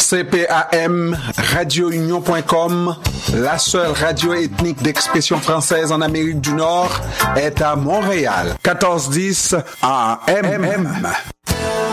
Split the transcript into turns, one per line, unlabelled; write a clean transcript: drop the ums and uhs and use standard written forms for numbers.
RCPAM, radiounion.com, la seule radio ethnique d'expression française en Amérique du Nord, est à Montréal. 1410 AM.